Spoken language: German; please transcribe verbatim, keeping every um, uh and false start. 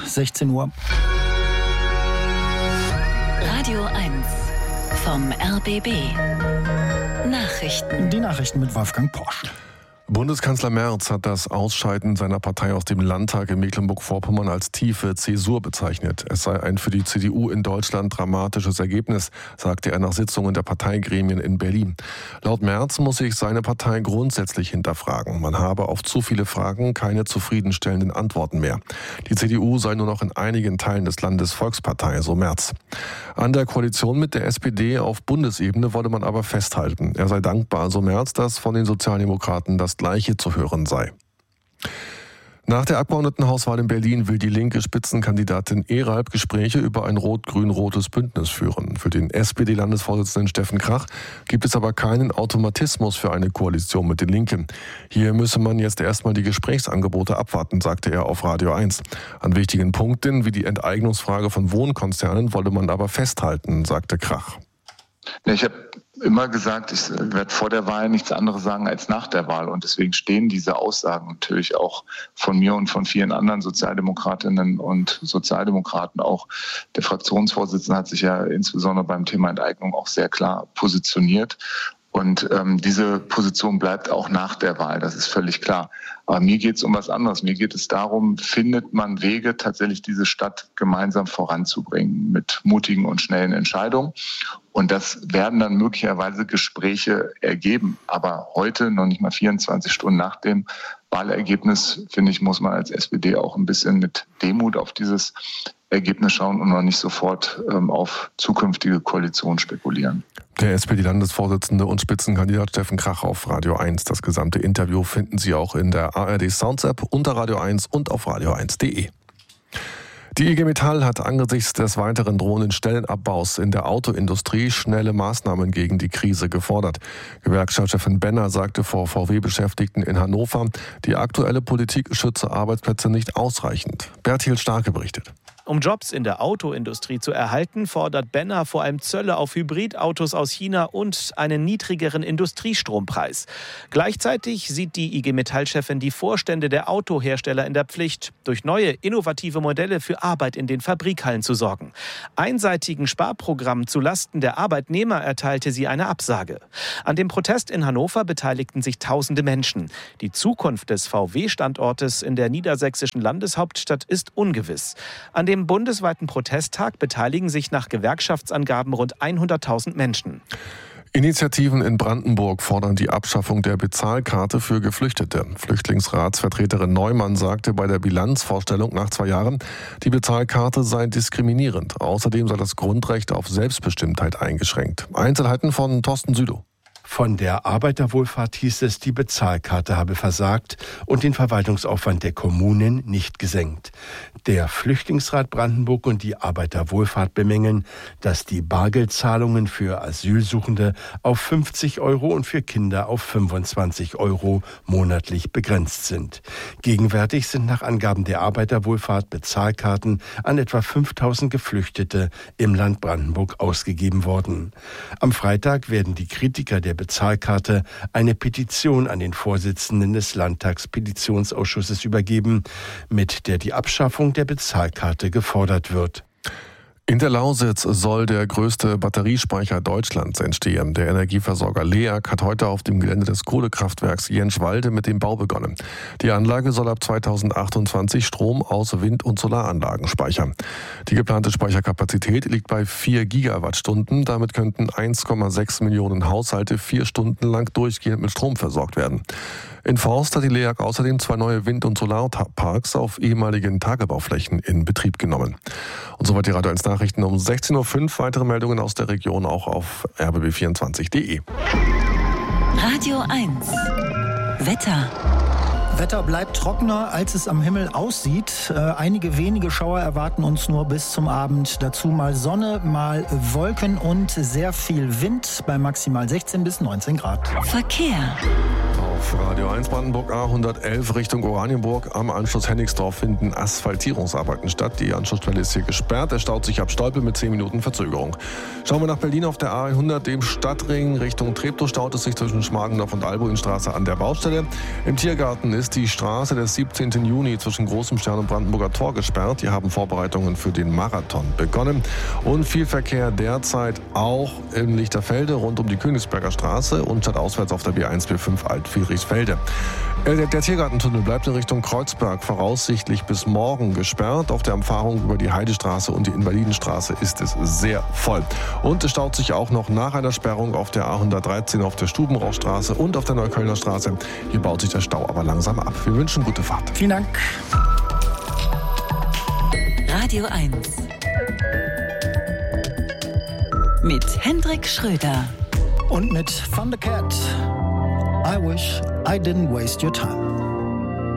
sechzehn Uhr. Radio eins vom R B B. Nachrichten. Die Nachrichten mit Wolfgang Posch. Bundeskanzler Merz hat das Ausscheiden seiner Partei aus dem Landtag in Mecklenburg-Vorpommern als tiefe Zäsur bezeichnet. Es sei ein für die C D U in Deutschland dramatisches Ergebnis, sagte er nach Sitzungen der Parteigremien in Berlin. Laut Merz muss sich seine Partei grundsätzlich hinterfragen. Man habe auf zu viele Fragen keine zufriedenstellenden Antworten mehr. Die C D U sei nur noch in einigen Teilen des Landes Volkspartei, so Merz. An der Koalition mit der S P D auf Bundesebene wolle man aber festhalten. Er sei dankbar, so Merz, dass von den Sozialdemokraten das Gleiche zu hören sei. Nach der Abgeordnetenhauswahl in Berlin will die linke Spitzenkandidatin Eralb Gespräche über ein rot-grün-rotes Bündnis führen. Für den S P D-Landesvorsitzenden Steffen Krach gibt es aber keinen Automatismus für eine Koalition mit den Linken. Hier müsse man jetzt erstmal die Gesprächsangebote abwarten, sagte er auf Radio eins. An wichtigen Punkten wie die Enteignungsfrage von Wohnkonzernen wolle man aber festhalten, sagte Krach. Ich habe immer gesagt, ich werde vor der Wahl nichts anderes sagen als nach der Wahl. Und deswegen stehen diese Aussagen natürlich auch von mir und von vielen anderen Sozialdemokratinnen und Sozialdemokraten auch. Der Fraktionsvorsitzende hat sich ja insbesondere beim Thema Enteignung auch sehr klar positioniert. Und ähm, diese Position bleibt auch nach der Wahl, das ist völlig klar. Aber mir geht es um was anderes. Mir geht es darum, findet man Wege, tatsächlich diese Stadt gemeinsam voranzubringen mit mutigen und schnellen Entscheidungen. Und das werden dann möglicherweise Gespräche ergeben. Aber heute, noch nicht mal vierundzwanzig Stunden nach dem Wahlergebnis, finde ich, muss man als S P D auch ein bisschen mit Demut auf dieses Ergebnis schauen und noch nicht sofort ähm, auf zukünftige Koalitionen spekulieren. Der S P D-Landesvorsitzende und Spitzenkandidat Steffen Krach auf Radio eins. Das gesamte Interview finden Sie auch in der A R D Sounds App unter Radio eins und auf radio eins punkt de. Die I G Metall hat angesichts des weiteren drohenden Stellenabbaus in der Autoindustrie schnelle Maßnahmen gegen die Krise gefordert. Gewerkschaftschefin Benner sagte vor V W-Beschäftigten in Hannover, die aktuelle Politik schütze Arbeitsplätze nicht ausreichend. Berthild Starke berichtet. Um Jobs in der Autoindustrie zu erhalten, fordert Benner vor allem Zölle auf Hybridautos aus China und einen niedrigeren Industriestrompreis. Gleichzeitig sieht die I G Metall-Chefin die Vorstände der Autohersteller in der Pflicht, durch neue, innovative Modelle für Arbeit in den Fabrikhallen zu sorgen. Einseitigen Sparprogrammen zulasten der Arbeitnehmer erteilte sie eine Absage. An dem Protest in Hannover beteiligten sich tausende Menschen. Die Zukunft des V W-Standortes in der niedersächsischen Landeshauptstadt ist ungewiss. An dem bundesweiten Protesttag beteiligen sich nach Gewerkschaftsangaben rund hunderttausend Menschen. Initiativen in Brandenburg fordern die Abschaffung der Bezahlkarte für Geflüchtete. Flüchtlingsratsvertreterin Neumann sagte bei der Bilanzvorstellung nach zwei Jahren, die Bezahlkarte sei diskriminierend. Außerdem sei das Grundrecht auf Selbstbestimmtheit eingeschränkt. Einzelheiten von Thorsten Südow. Von der Arbeiterwohlfahrt hieß es, die Bezahlkarte habe versagt und den Verwaltungsaufwand der Kommunen nicht gesenkt. Der Flüchtlingsrat Brandenburg und die Arbeiterwohlfahrt bemängeln, dass die Bargeldzahlungen für Asylsuchende auf fünfzig Euro und für Kinder auf fünfundzwanzig Euro monatlich begrenzt sind. Gegenwärtig sind nach Angaben der Arbeiterwohlfahrt Bezahlkarten an etwa fünftausend Geflüchtete im Land Brandenburg ausgegeben worden. Am Freitag werden die Kritiker der Bezahlkarte eine Petition an den Vorsitzenden des Landtagspetitionsausschusses übergeben, mit der die Abschaffung der Bezahlkarte gefordert wird. In der Lausitz soll der größte Batteriespeicher Deutschlands entstehen. Der Energieversorger LEAG hat heute auf dem Gelände des Kohlekraftwerks Jenschwalde mit dem Bau begonnen. Die Anlage soll ab zweitausendachtundzwanzig Strom aus Wind- und Solaranlagen speichern. Die geplante Speicherkapazität liegt bei vier Gigawattstunden. Damit könnten eins Komma sechs Millionen Haushalte vier Stunden lang durchgehend mit Strom versorgt werden. In Forst hat die LEAG außerdem zwei neue Wind- und Solarparks auf ehemaligen Tagebauflächen in Betrieb genommen. Und soweit die Radio eins Nachrichten um sechzehn Uhr fünf. Weitere Meldungen aus der Region auch auf r b b vierundzwanzig punkt de. Radio eins. Wetter. Wetter bleibt trockener, als es am Himmel aussieht. Äh, einige wenige Schauer erwarten uns nur bis zum Abend. Dazu mal Sonne, mal Wolken und sehr viel Wind bei maximal sechzehn bis neunzehn Grad. Verkehr. auf Radio eins Brandenburg A hundertelf Richtung Oranienburg. Am Anschluss Hennigsdorf finden Asphaltierungsarbeiten statt. Die Anschlussstelle ist hier gesperrt. Er staut sich ab Stolpe mit zehn Minuten Verzögerung. Schauen wir nach Berlin auf der A hundert, dem Stadtring Richtung Treptow, staut es sich zwischen Schmargendorf und Albuinstraße an der Baustelle. Im Tiergarten ist die Straße des siebzehnten Juni zwischen Großem Stern und Brandenburger Tor gesperrt. Hier haben Vorbereitungen für den Marathon begonnen. Und viel Verkehr derzeit auch in Lichterfelde rund um die Königsberger Straße und stadtauswärts auf der B eins B fünf Alt-Friedrichsfelde. Der, der Tiergartentunnel bleibt in Richtung Kreuzberg voraussichtlich bis morgen gesperrt. Auf der Umfahrung über die Heidestraße und die Invalidenstraße ist es sehr voll. Und es staut sich auch noch nach einer Sperrung auf der A hundertdreizehn auf der Stubenrauchstraße und auf der Neuköllner Straße. Hier baut sich der Stau aber langsam ab. Wir wünschen gute Fahrt. Vielen Dank. Radio eins. Mit Hendrik Schröder. Und mit Thundercat. I wish I didn't waste your time.